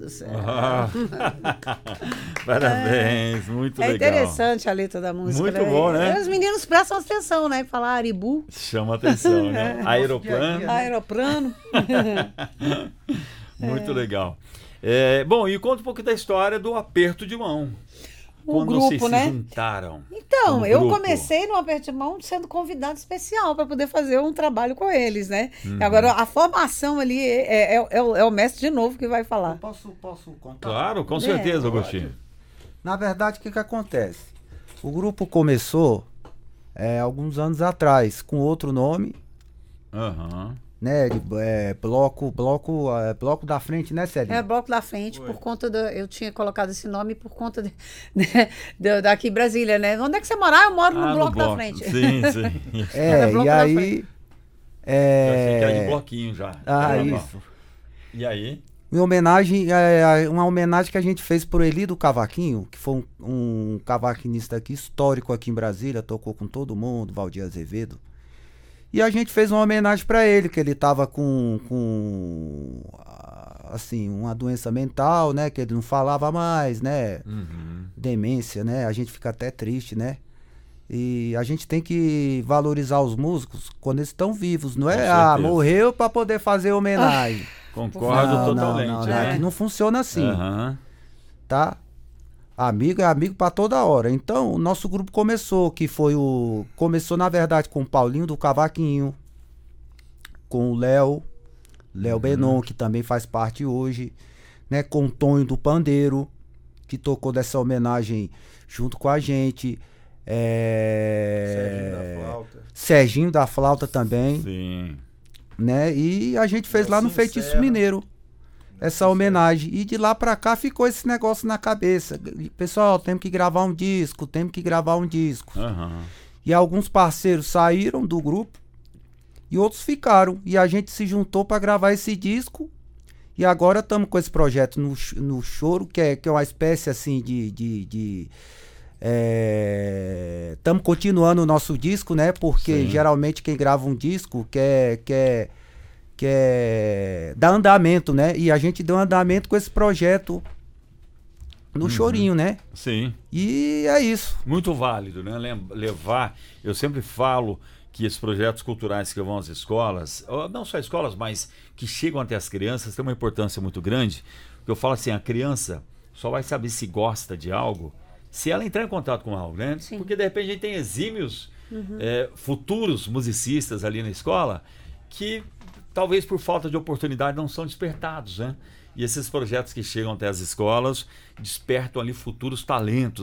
do céu. Parabéns, muito legal. É interessante a letra da música. Muito bom, né? Os meninos prestam atenção, né? Falar Aribu. Chama atenção, né? Aeroplano. Aeroplano. Muito legal. Bom, e conta um pouco da história do Aperto de Mão. O Quando grupo, vocês né? se juntaram. Então, como eu grupo. comecei no Aperto de Mão sendo convidado especial para poder fazer um trabalho com eles, né? Agora, a formação ali é o mestre de novo que vai falar. Posso contar? Claro, com certeza, Agostinho. Na verdade, o que acontece? O grupo começou alguns anos atrás com outro nome, Aham. né? Bloco da Frente, né, Celinho? É Bloco da Frente, por conta eu tinha colocado esse nome por conta daqui Brasília, né? Onde é que você mora? Eu moro no Bloco da Frente. Sim, sim. Bloco E da aí... Frente. Já achei que era de bloquinho já. Isso. E aí? Uma homenagem que a gente fez pro Eli do Cavaquinho, que foi um cavaquinista aqui, histórico aqui em Brasília, tocou com todo mundo, Valdir Azevedo. E a gente fez uma homenagem para ele, que ele tava com assim, uma doença mental, né, que ele não falava mais, né, demência, né, a gente fica até triste, né. E a gente tem que valorizar os músicos quando eles estão vivos, não é, morreu para poder fazer homenagem. Concordo totalmente. Né? Não funciona assim, tá? Amigo é amigo pra toda hora. Então, o nosso grupo começou na verdade com o Paulinho do Cavaquinho, com o Léo Benon, que também faz parte hoje, né, com o Tonho do Pandeiro, que tocou dessa homenagem junto com a gente. Serginho da Flauta também. Sim. Né? E a gente fez lá no Feitiço Mineiro essa homenagem. E de lá pra cá ficou esse negócio na cabeça. Pessoal, temos que gravar um disco. E alguns parceiros saíram do grupo e outros ficaram. E a gente se juntou pra gravar esse disco. E agora estamos com esse projeto no Choro, que é uma espécie assim estamos continuando o nosso disco, né? Porque geralmente quem grava um disco quer dar andamento, né? E a gente deu andamento com esse projeto no Chorinho, né? Sim. E é isso. Muito válido, né? Levar, eu sempre falo que esses projetos culturais que vão às escolas, não só escolas, mas que chegam até as crianças, tem uma importância muito grande. Porque eu falo assim, a criança só vai saber se gosta de algo se ela entrar em contato com algo, né? Sim. Porque de repente a gente tem exímios futuros musicistas ali na escola que talvez por falta de oportunidade não são despertados, né? E esses projetos que chegam até as escolas despertam ali futuros talentos.